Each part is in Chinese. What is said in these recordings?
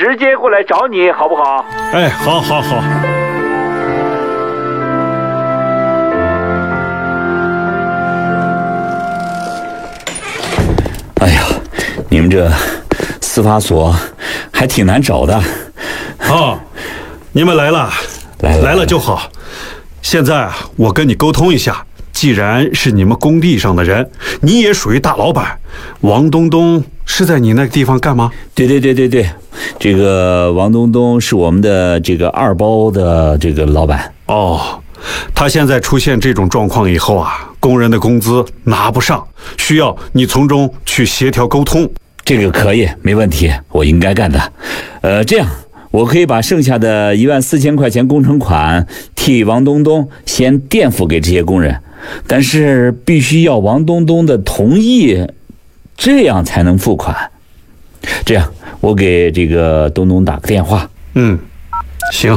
直接过来找你，好不好？ 哎，好好好。 哎呀，你们这司法所还挺难找的。 哦，你们来了，来了就好。现在我跟你沟通一下，既然是你们工地上的人，你也属于大老板。王东东是在你那个地方干吗？ 对，这个王东东是我们的这个二包的这个老板。 哦，他现在出现这种状况以后啊，工人的工资拿不上，需要你从中去协调沟通。 这个可以，没问题，我应该干的。这样我可以把剩下的14000块钱工程款替王东东先垫付给这些工人，但是必须要王东东的同意，这样才能付款。这样我给这个东东打个电话。 行。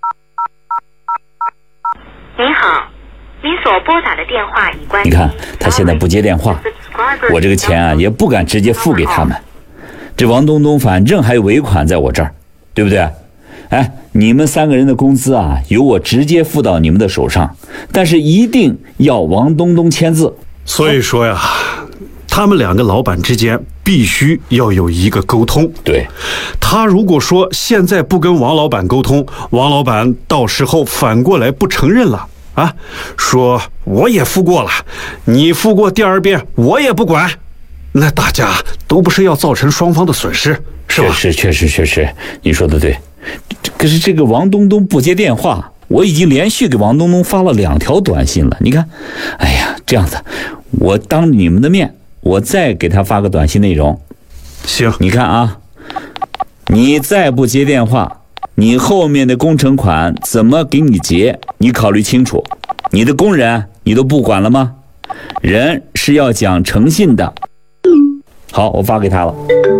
您好，您所拨打的电话已关机。 你看他现在不接电话，我这个钱啊也不敢直接付给他们。这王东东反正还有尾款在我这儿，对不对？哎，你们3个人的工资啊，由我直接付到你们的手上，但是一定要王东东签字。 所以说呀，他们2个老板之间必须要有一个沟通。 对， 他如果说现在不跟王老板沟通，王老板到时候反过来不承认了啊，说我也付过了，你付过第2遍我也不管，那大家都不是要造成双方的损失，是吧？ 确实，你说的对。可是这个王东东不接电话，我已经连续给王东东发了2条短信了。你看，哎呀，这样子，我当你们的面，我再给他发个短信内容。 行， 你看啊，你再不接电话，你后面的工程款怎么给你结？你考虑清楚。你的工人你都不管了吗？人是要讲诚信的。好，我发给他了。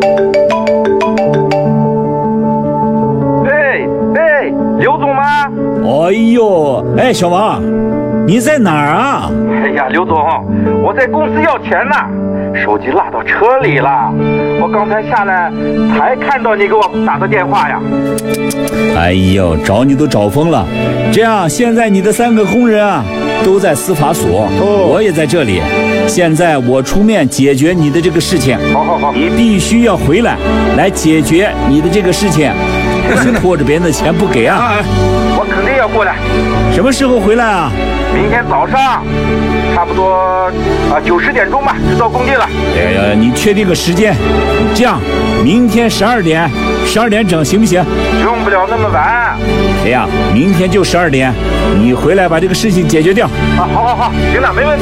刘总吗？ 哎呦，哎，小王，你在哪儿啊？ 哎呀，刘总，我在公司要钱呢，手机落到车里了。我刚才下来才看到你给我打的电话呀。 哎呦，找你都找疯了。这样，现在你的3个工人啊，都在司法所，我也在这里。现在我出面解决你的这个事情。 好， 你必须要回来解决你的这个事情。你拖着别人的钱不给啊！ 我肯定要过来。 什么时候回来啊？ 明天早上，差不多9、10点钟吧，就到工地了。 哎呀，你确定个时间？这样，明天12点整行不行？ 用不了那么晚。 这样，明天就12点，你回来把这个事情解决掉。 好，行了，没问题。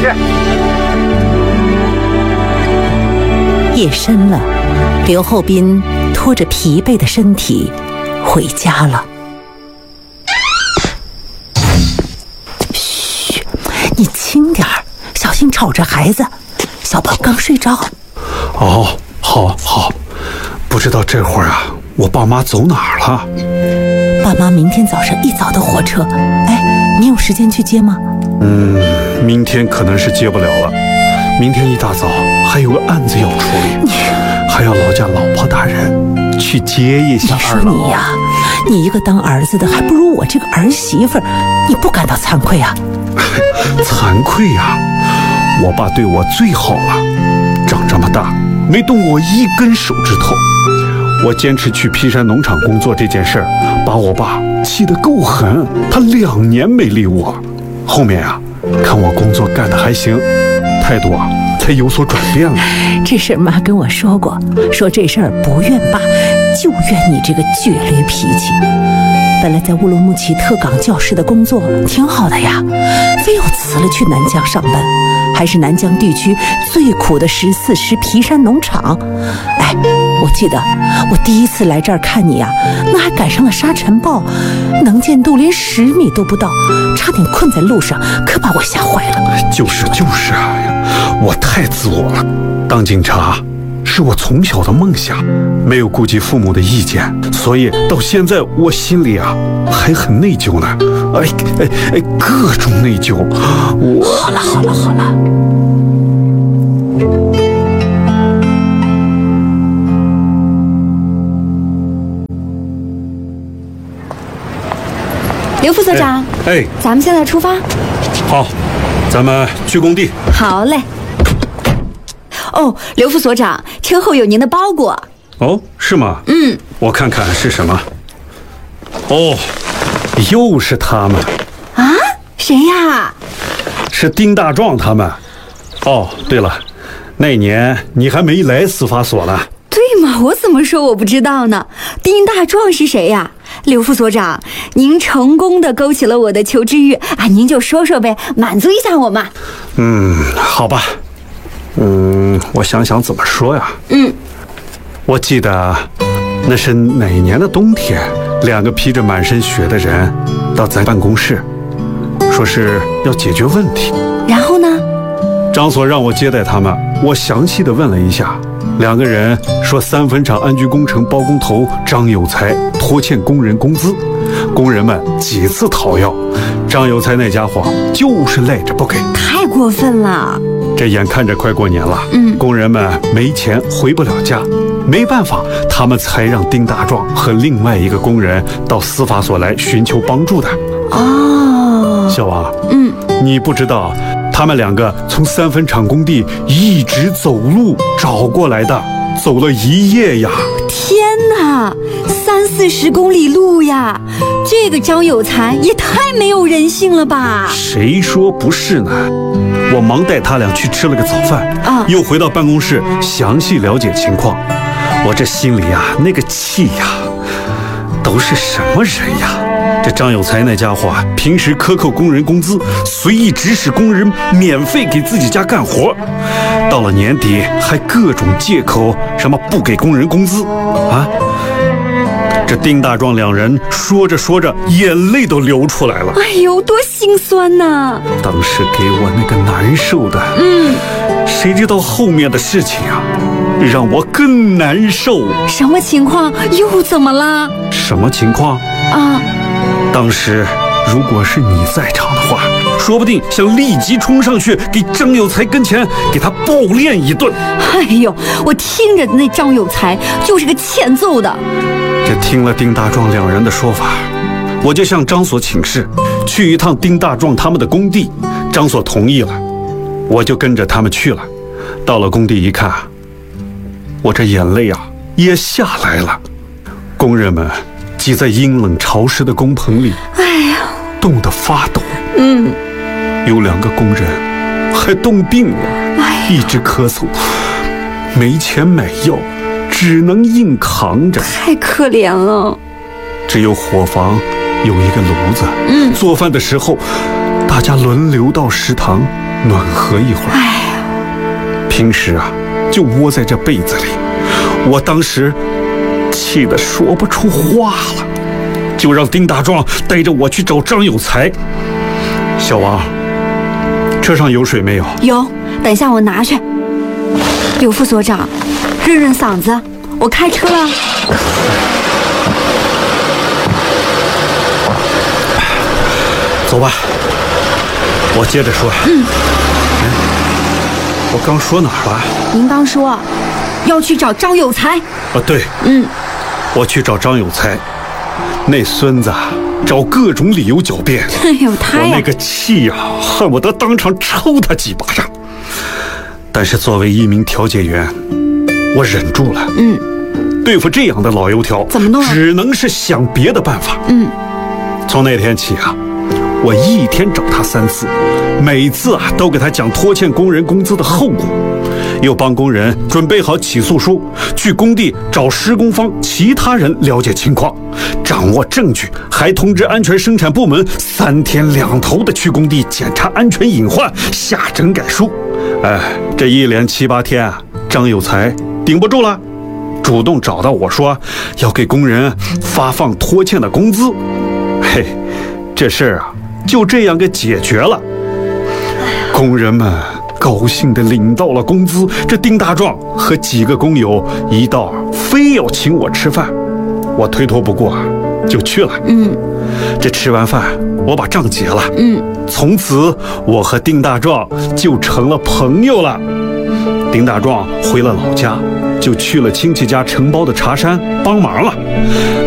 夜深了，刘厚斌拖着疲惫的身体回家了。嘘，你轻点儿，小心吵着孩子。小宝刚睡着。 哦，好，不知道这会儿啊，我爸妈走哪儿了？ 爸妈明天早上一早的火车。哎，你有时间去接吗？ 明天可能是接不了了。明天一大早还有个案子要处理，还要劳驾老婆大人去接一下二老。 你说你呀，你一个当儿子的，还不如我这个儿媳妇儿，你不感到惭愧啊？ 惭愧呀！我爸对我最好了，长这么大没动过我一根手指头。我坚持去皮山农场工作这件事儿，把我爸气得够狠，他2年没理我。后面啊，看我工作干得还行，态度啊才有所转变了。 这事儿妈跟我说过，说这事儿不怨爸，就怨你这个倔驴脾气。本来在乌鲁木齐特岗教师的工作挺好的呀，非要辞了去南疆上班，还是南疆地区最苦的14师皮山农场。哎，我记得我第一次来这儿看你啊，那还赶上了沙尘暴，能见度连10米都不到，差点困在路上，可把我吓坏了。 就是啊，我太自我了。当警察是我从小的梦想，没有顾及父母的意见，所以到现在我心里啊还很内疚呢。各种内疚。 好了。 刘副所长， 哎， 咱们现在出发。 好，咱们去工地。 好嘞。哦，刘副所长，车后有您的包裹。 哦，是吗？我看看是什么。哦，又是他们。 啊？谁呀？ 是丁大壮他们。哦，对了，那年你还没来司法所呢。 对吗？我怎么说我不知道呢？丁大壮是谁呀？刘副所长，您成功的勾起了我的求知欲啊！您就说说呗，满足一下我嘛。 好吧。我想想怎么说呀。我记得那是哪年的冬天，2个披着满身血的人到咱办公室，说是要解决问题。 然后呢？ 张所让我接待他们，我详细的问了一下，2个人说3分厂安居工程包工头张有才拖欠工人工资，工人们几次讨要，张有才那家伙就是赖着不给。 太过分了！ 这眼看着快过年了，工人们没钱回不了家，没办法，他们才让丁大壮和另外一个工人到司法所来寻求帮助的。 哦， 小王，你不知道，他们2个从3分厂工地一直走路找过来的，走了1夜呀！ 天哪，30-40公里路呀！这个张有才也太没有人性了吧！ 谁说不是呢？我忙带他俩去吃了个早饭，又回到办公室详细了解情况。我这心里呀，那个气呀，都是什么人呀？这张有才那家伙啊，平时克扣工人工资，随意指使工人免费给自己家干活，到了年底还各种借口什么不给工人工资啊！这丁大壮2人说着说着，眼泪都流出来了。 哎呦，多心酸呐！ 当时给我那个难受的，谁知道后面的事情啊，让我更难受。 什么情况？又怎么了？ 什么情况啊？ 当时如果是你在场的话，说不定想立即冲上去给张有才跟前给他暴练一顿。 哎呦，我听着那张有才就是个欠揍的。 这听了丁大壮2人的说法，我就向张所请示，去一趟丁大壮他们的工地。张所同意了，我就跟着他们去了。到了工地一看，我这眼泪啊也下来了。工人们挤在阴冷潮湿的工棚里， 哎呀， 冻得发抖。有2个工人还冻病了，一直咳嗽，没钱买药，只能硬扛着。 太可怜了。 只有伙房有一个炉子，做饭的时候大家轮流到食堂暖和一会儿。 哎呀， 平时啊就窝在这被子里，我当时气得说不出话了，就让丁大壮带着我去找张有才。小王，车上有水没有？ 有，等一下我拿去。刘副所长，润嗓子，我开车了。 走吧，我接着说。我刚说哪儿了？ 您刚说要去找张有才。 对，我去找张有才，那孙子找各种理由狡辩。 哎呦，他呀， 我那个气呀，恨不得当场抽他几巴掌。但是作为一名调解员，我忍住了。对付这样的老油条， 怎么弄啊？ 只能是想别的办法。从那天起啊，我一天找他3次，每次啊都给他讲拖欠工人工资的后果，又帮工人准备好起诉书，去工地找施工方其他人了解情况，掌握证据，还通知安全生产部门3天2头的去工地检查安全隐患，下整改书。这一连7、8天啊，张有才顶不住了，主动找到我说要给工人发放拖欠的工资。嘿，这事儿啊就这样给解决了。工人们高兴地领到了工资，这丁大壮和几个工友一道非要请我吃饭，我推脱不过就去了。这吃完饭我把账结了。从此我和丁大壮就成了朋友了。丁大壮回了老家，就去了亲戚家承包的茶山帮忙了。